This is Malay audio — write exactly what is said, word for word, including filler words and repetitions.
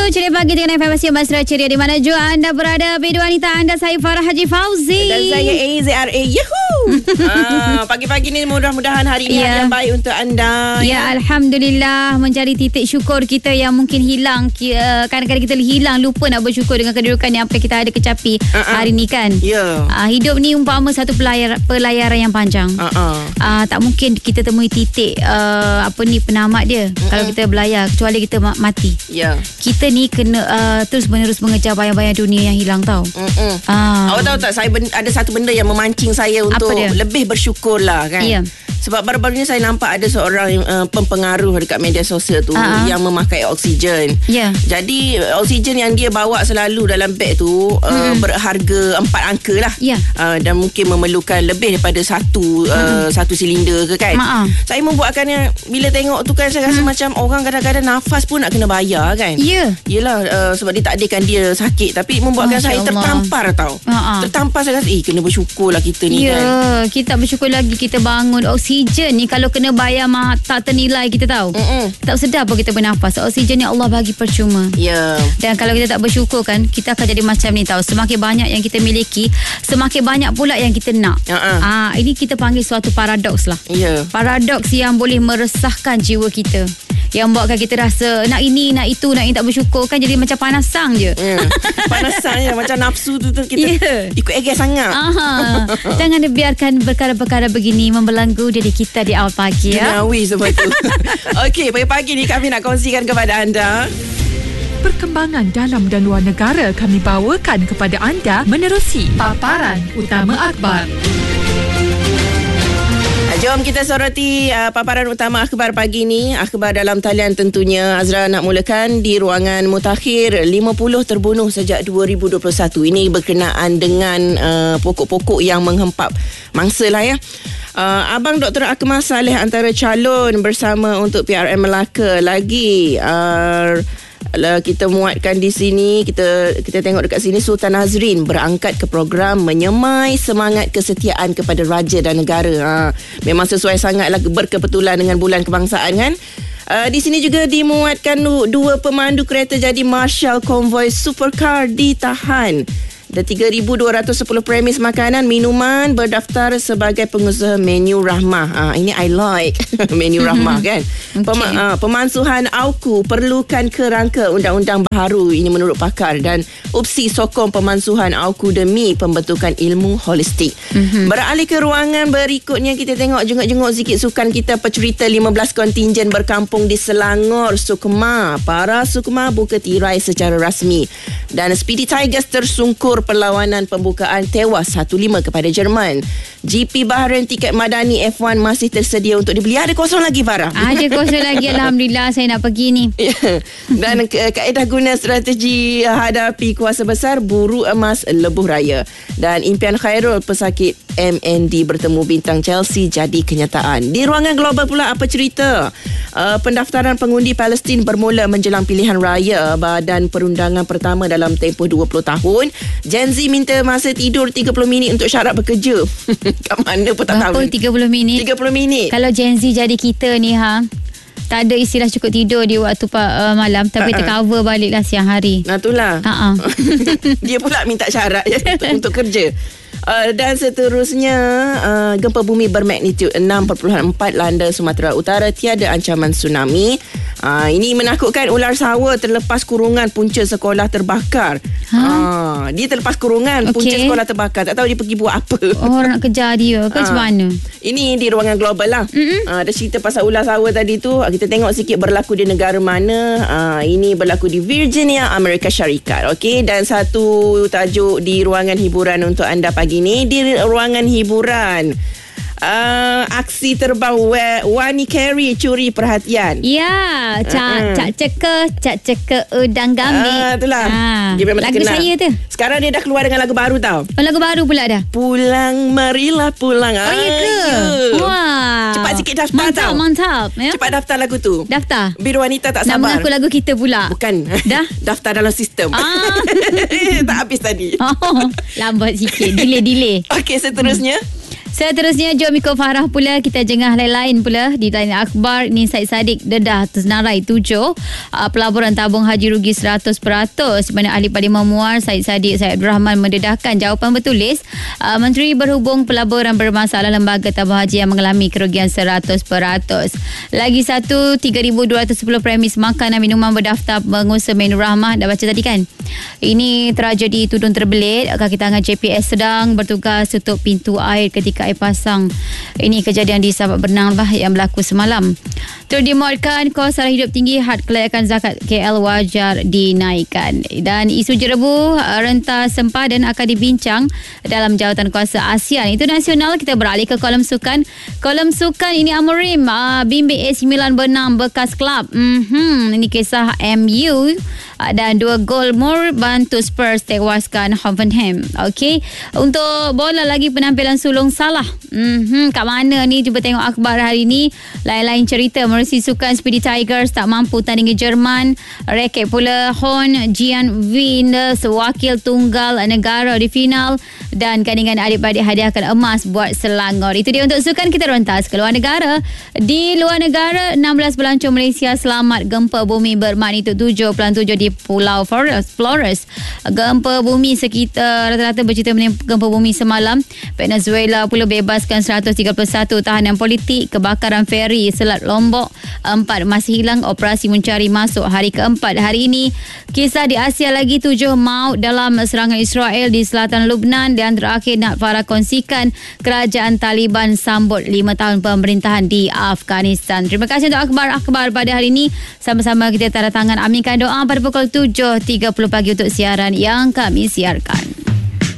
Ceria Pagi dengan F M Basra Ceria di mana jua anda berada. Bedu wanita anda, saya Farah Haji Fauzi. Dan saya A Z R A. Yuhuu. ah, Pagi-pagi ni mudah-mudahan hari ini yeah. hari yang baik untuk anda. Ya, ya. Alhamdulillah, mencari titik syukur kita yang mungkin hilang. Kadang-kadang kita hilang, lupa nak bersyukur dengan kedudukan yang apa kita ada kecapi uh-uh. hari ni kan. Ya. Yeah. uh, Hidup ni umpama satu pelayar, pelayaran yang panjang. uh-uh. uh, Tak mungkin kita temui titik uh, apa ni penamat dia uh-uh. kalau kita berlayar, kecuali kita mati. Ya. Yeah. Kita ni kena uh, terus menerus mengejar bayang-bayang dunia yang hilang tau. uh-uh. uh. Awak tahu tak, saya ben- ada satu benda yang memancing saya untuk lebih bersyukur lah kan. Ya. Sebab baru-baru ni saya nampak ada seorang uh, pempengaruh dekat media sosial tu uh-huh. yang memakai oksigen. Yeah. Jadi oksigen yang dia bawa selalu dalam beg tu uh, hmm. berharga empat angka lah. Yeah. Uh, dan mungkin memerlukan lebih daripada satu uh, hmm. satu silinder ke kan. Ma-a. Saya membuatkannya, bila tengok tu kan saya rasa hmm. macam orang kadang-kadang nafas pun nak kena bayar kan. Ya. Yeah. Yelah uh, sebab ditakdirkan dia sakit, tapi membuatkan Masya saya Allah. tertampar tau. Ma-a. Tertampar saya rasa eh kena bersyukur lah kita ni yeah. kan. Ya, kita bersyukur lagi kita bangun. Oksigen ni kalau kena bayar mah tak ternilai kita tahu. Mm-mm. Tak sedar pun kita bernafas. Oksigen ni Allah bagi percuma. Ya. Yeah. Dan kalau kita tak bersyukur kan, kita akan jadi macam ni tahu. Semakin banyak yang kita miliki, semakin banyak pula yang kita nak. Uh-uh. Ah, ini kita panggil suatu paradoks lah. Ya. Yeah. Paradoks yang boleh meresahkan jiwa kita. Yang buatkan kita rasa nak ini, nak itu, nak ini, tak bersyukur kan, jadi macam panas sang je. Yeah. Panas sang je, macam nafsu tu, tu kita yeah. ikut eges sangat. Aha. Jangan dibiarkan perkara-perkara begini membelenggu diri kita di awal pagi ya. Duniawi semua tu. Okey, pagi-pagi ni kami nak kongsikan kepada anda perkembangan dalam dan luar negara kami bawakan kepada anda menerusi paparan utama akhbar. Jom kita soroti uh, paparan utama akhbar pagi ni. Akhbar dalam talian tentunya. Azra nak mulakan di ruangan mutakhir. lima puluh terbunuh sejak dua ribu dua puluh satu. Ini berkenaan dengan uh, pokok-pokok yang menghempap mangsa lah ya. Uh, Abang Doktor Akmal Saleh antara calon bersama untuk P R M Melaka lagi. Uh, kita muatkan di sini, kita kita tengok dekat sini, Sultan Nazrin berangkat ke program menyemai semangat kesetiaan kepada raja dan negara. Ha, memang sesuai sangatlah, berkebetulan dengan bulan kebangsaan kan. Uh, di sini juga dimuatkan dua pemandu kereta jadi marshal konvoi supercar ditahan. Ada tiga ribu dua ratus sepuluh premis makanan, minuman berdaftar sebagai pengusaha menu Rahmah. Ha, ini I like menu Rahmah kan. Okay. Pem- uh, pemansuhan A U K U perlukan kerangka undang-undang baharu. Ini menurut pakar. Dan U P S I sokong pemansuhan A U K U demi pembentukan ilmu holistik. Mm-hmm. Beralih ke ruangan berikutnya, kita tengok jenguk-jenguk sikit sukan kita. Pecerita lima belas kontingen berkampung di Selangor, Sukma. Para Sukma buka tirai secara rasmi. Dan Speedy Tigers tersungkur perlawanan pembukaan, tewas satu lima kepada Jerman. G P Bahrain tiket madani F satu masih tersedia untuk dibeli. Ada kosong lagi Farah? Ada kosong lagi. Alhamdulillah, saya nak pergi ni. Dan kaedah guna strategi hadapi kuasa besar, buru emas lebuh raya. Dan impian Khairul pesakit M N D bertemu bintang Chelsea jadi kenyataan. Di ruangan global pula, apa cerita? Uh, pendaftaran pengundi Palestin bermula menjelang pilihan raya Badan Perundangan pertama dalam tempoh dua puluh tahun. Gen Z minta masa tidur tiga puluh minit untuk syarat bekerja. Kat mana pun tak tahu. Berapa tiga puluh minit? tiga puluh minit. Kalau Gen Z jadi kita ni ha, tak ada istilah cukup tidur di waktu uh, malam, tapi uh-uh. tercover baliklah siang hari. Nah itulah. Uh-uh. Dia pula minta syarat ya, untuk, untuk kerja. Uh, dan seterusnya, uh, gempa bumi bermagnitud enam perpuluhan empat landa Sumatera Utara, tiada ancaman tsunami. Uh, ini menakutkan. Ular sawa terlepas kurungan, punca sekolah terbakar. Ha? Uh, dia terlepas kurungan, okay. punca sekolah terbakar. Tak tahu dia pergi buat apa. Orang nak kejar dia ke macam uh, mana? Ini di ruangan global lah. Uh, ada cerita pasal ular sawa tadi tu. Kita tengok sikit berlaku di negara mana. Uh, ini berlaku di Virginia, Amerika Syarikat. Okay? Dan satu tajuk di ruangan hiburan untuk anda pagi ini. Di ruangan hiburan, uh, aksi terbang Wani Carey curi perhatian. Ya, cak uh-uh. cak ceke, cak ceke udang gambit. Ah, itulah. Ah, dia memang lagu terkenal. Saya tu. Sekarang dia dah keluar dengan lagu baru tau. Oh, lagu baru pula dah. Pulang, marilah pulang. Oh, ya ke? Ya. Wah. Cepat sikit daftar mantap, tau. Mantap, ya? Cepat daftar lagu tu. Daftar. Biru Wanita tak nak sabar. mengaku lagu kita pula. Bukan. Dah? Daftar dalam sistem. Ah. Tak habis tadi. Oh, lambat sikit. Delay-delay. Okey, seterusnya. Hmm. Seterusnya jom ikut Farah pula. Kita jengah lain-lain pula di lain akhbar. Ni Syed Saddiq dedah tersenarai tujuh uh, pelaburan tabung haji rugi seratus peratus. Di mana Ahli Parlimen Muar Syed Saddiq Syed Abdul Rahman mendedahkan jawapan bertulis uh, Menteri Berhubung pelaburan bermasalah lembaga tabung haji yang mengalami kerugian seratus peratus. Lagi satu, tiga ribu dua ratus sepuluh premis makanan minuman berdaftar pengusaha menu rahmah. Dah baca tadi kan? Ini tragedi tudung terbelit. Kaki tangan J P S sedang bertugas tutup pintu air ketika air pasang. Ini kejadian di Sabak Bernang bah yang berlaku semalam. Terus dimuatkan kos sara hidup tinggi, had kelayakan zakat K L wajar dinaikkan. Dan isu jerebu rentas sempadan akan dibincang dalam jawatan kuasa ASEAN. Itu nasional. Kita beralih ke kolom sukan. Kolom sukan ini Amorim uh, bimbing A sembilan Bernam bekas kelab. Mm-hmm. Ini kisah M U uh, dan dua gol Moore bantu Spurs tewaskan Hoffenheim. Okey. Untuk bola lagi penampilan sulung Salah. Mm-hmm. Kat mana ni? Cuba tengok akhbar hari ni. Lain-lain cerita. Menerusi sukan Speedy Tigers tak mampu tandingi Jerman. Raket pula Horn Jian Win sewakil tunggal negara di final. Dan kandingan adik-beradik hadiahkan emas buat Selangor. Itu dia untuk sukan. Kita rentas ke luar negara. Di luar negara, enam belas pelancong Malaysia selamat gempa bumi bermagnitudo tujuh perpuluhan tujuh di Pulau Flores. Gempa bumi sekitar rata-rata bercerita mengenai gempa bumi semalam. Venezuela pula bebaskan seratus tiga puluh satu tahanan politik. Kebakaran feri Selat Lombok. Empat masih hilang. Operasi mencari masuk hari keempat hari ini. Kisah di Asia lagi, tujuh maut dalam serangan Israel di selatan Lubnan. Dan terakhir nak Farah kongsikan kerajaan Taliban sambut lima tahun pemerintahan di Afghanistan. Terima kasih untuk akhbar-akhbar pada hari ini. Sama-sama kita tanda tangan aminkan doa pada pukul tujuh tiga puluh pagi untuk siaran yang kami siarkan.